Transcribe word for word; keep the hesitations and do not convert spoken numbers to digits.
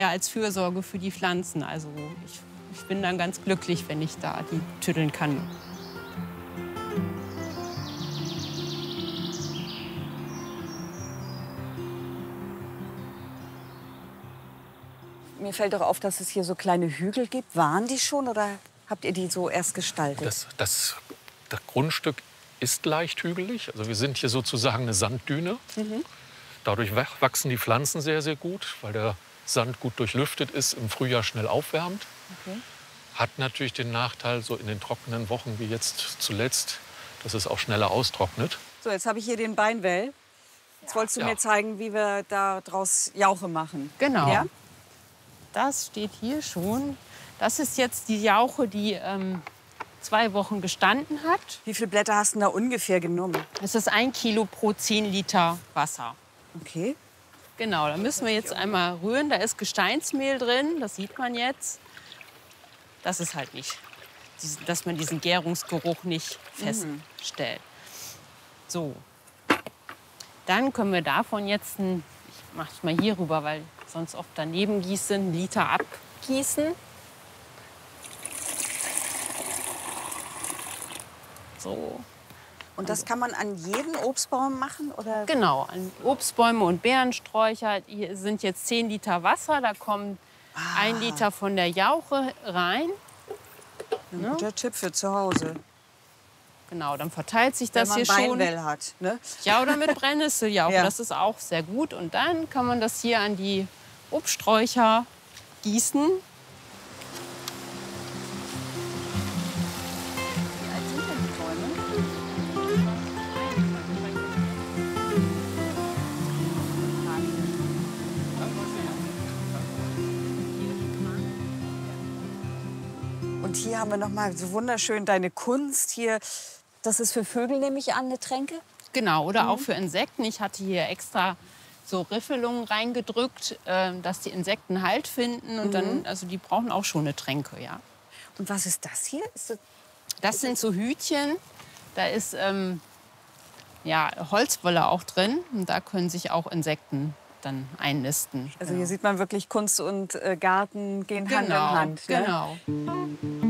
Ja, als Fürsorge für die Pflanzen. Also ich, ich bin dann ganz glücklich, wenn ich da die tüddeln kann. Mir fällt doch auf, dass es hier so kleine Hügel gibt. Waren die schon oder habt ihr die so erst gestaltet? Das, das, das Grundstück ist leicht hügelig. Also wir sind hier sozusagen eine Sanddüne. Mhm. Dadurch wachsen die Pflanzen sehr, sehr gut, weil der Sand gut durchlüftet ist, im Frühjahr schnell aufwärmt. Okay. Hat natürlich den Nachteil, so in den trockenen Wochen wie jetzt zuletzt, dass es auch schneller austrocknet. So, jetzt habe ich hier den Beinwell. Jetzt wolltest du Ja. mir zeigen, wie wir daraus Jauche machen. Genau. Ja? Das steht hier schon. Das ist jetzt die Jauche, die ähm, zwei Wochen gestanden hat. Wie viele Blätter hast du denn da ungefähr genommen? Es ist ein Kilo pro zehn Liter Wasser. Okay. Genau, da müssen wir jetzt einmal rühren. Da ist Gesteinsmehl drin, das sieht man jetzt. Das ist halt nicht, dass man diesen Gärungsgeruch nicht feststellt. So, dann können wir davon jetzt, ein, ich mache es mal hier rüber, weil sonst oft daneben gieße, einen Liter abgießen. So. Und das kann man an jeden Obstbaum machen? Oder? Genau, an Obstbäume und Beerensträucher. Hier sind jetzt zehn Liter Wasser, da kommt Ah. ein Liter von der Jauche rein. Ein guter Tipp für zu Hause. Genau, dann verteilt sich das Wenn man hier schon. Beinwell hat. Ne? Ja, oder mit Brennnesseljauche, Ja. das ist auch sehr gut. Und dann kann man das hier an die Obststräucher gießen. Wie alt sind denn die Bäume? Und hier haben wir noch mal so wunderschön deine Kunst hier. Das ist für Vögel, nehme ich an, eine Tränke? Genau, oder auch für Insekten. Ich hatte hier extra so Riffelungen reingedrückt, äh, dass die Insekten Halt finden. Und dann, also die brauchen auch schon eine Tränke, ja. Und was ist das hier? Ist das Das sind so Hütchen. Da ist ähm, ja, Holzwolle auch drin. Und da können sich auch Insekten dann einnisten. also hier sieht man wirklich, Kunst und äh, Garten gehen Hand in Hand. Ne? Genau.